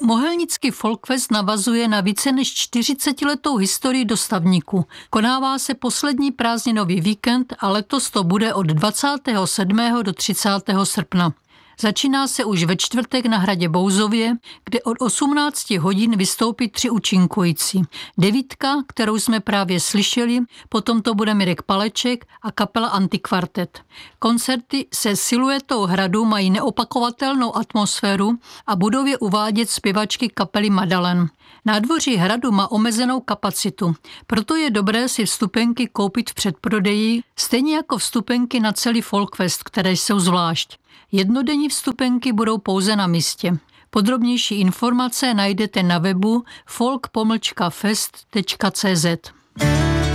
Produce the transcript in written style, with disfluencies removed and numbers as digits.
Mohelnický Folkfest navazuje na více než 40letou historii dostavníku. Konává se poslední prázdninový víkend a letos to bude od 27. do 30. srpna. Začíná se už ve čtvrtek na hradě Bouzově, kde od 18 hodin vystoupí 3 účinkující. Devítka, kterou jsme právě slyšeli, potom to bude Mirek Paleček a kapela Antikvartet. Koncerty se siluetou hradu mají neopakovatelnou atmosféru a budou je uvádět zpěvačky kapely Madalen. Nádvoří hradu má omezenou kapacitu, proto je dobré si vstupenky koupit v předprodeji, stejně jako vstupenky na celý Folkfest, které jsou zvlášť. Jednodenní vstupenky budou pouze na místě. Podrobnější informace najdete na webu folk-fest.cz.